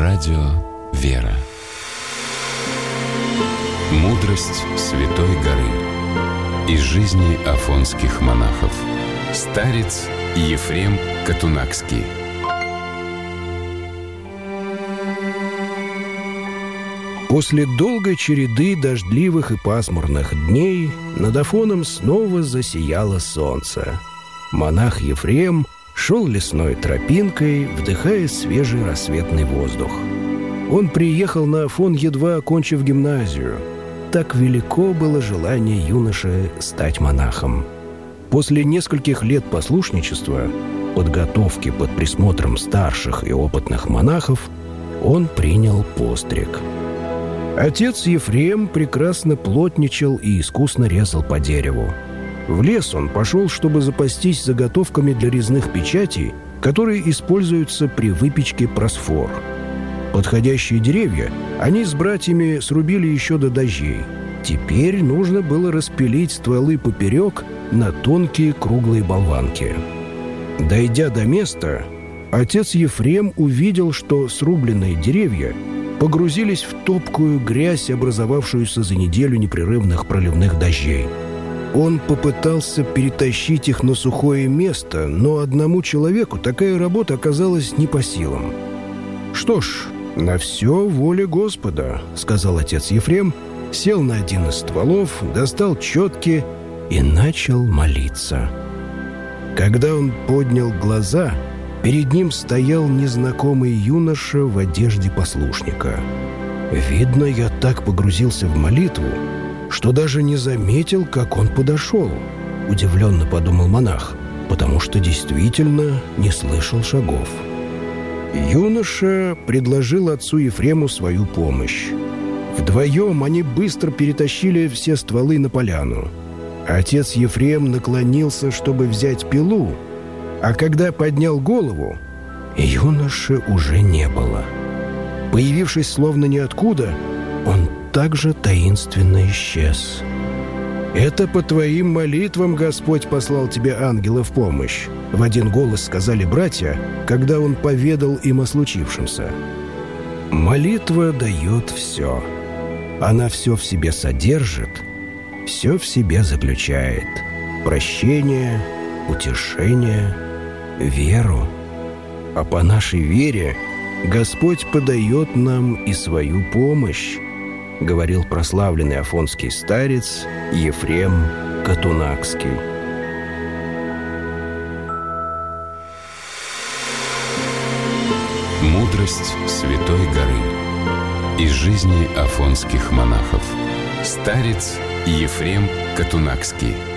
Радио «Вера». Мудрость Святой Горы. Из жизни афонских монахов. Старец Ефрем Катунакский. После долгой череды дождливых и пасмурных дней над Афоном снова засияло солнце. Монах Ефрем шел лесной тропинкой, вдыхая свежий рассветный воздух. Он приехал на Афон, едва окончив гимназию. Так велико было желание юноши стать монахом. После нескольких лет послушничества, подготовки под присмотром старших и опытных монахов, он принял постриг. Отец Ефрем прекрасно плотничал и искусно резал по дереву. В лес он пошел, чтобы запастись заготовками для резных печатей, которые используются при выпечке просфор. Подходящие деревья они с братьями срубили еще до дождей. Теперь нужно было распилить стволы поперек на тонкие круглые болванки. Дойдя до места, отец Ефрем увидел, что срубленные деревья погрузились в топкую грязь, образовавшуюся за неделю непрерывных проливных дождей. Он попытался перетащить их на сухое место, но одному человеку такая работа оказалась не по силам. «Что ж, на все воля Господа», — сказал отец Ефрем, сел на один из стволов, достал четки и начал молиться. Когда он поднял глаза, перед ним стоял незнакомый юноша в одежде послушника. «Видно, я так погрузился в молитву, что даже не заметил, как он подошел», — удивленно подумал монах, потому что действительно не слышал шагов. Юноша предложил отцу Ефрему свою помощь. Вдвоем они быстро перетащили все стволы на поляну. Отец Ефрем наклонился, чтобы взять пилу, а когда поднял голову, юноши уже не было. Появившись словно ниоткуда, он также таинственно исчез. «Это по твоим молитвам Господь послал тебе ангела в помощь», — в один голос сказали братья, когда он поведал им о случившемся. Молитва дает все. Она все в себе содержит, все в себе заключает: прощение, утешение, веру. А по нашей вере Господь подает нам и свою помощь, говорил прославленный афонский старец Ефрем Катунакский. Мудрость Святой Горы. Из жизни афонских монахов. Старец Ефрем Катунакский.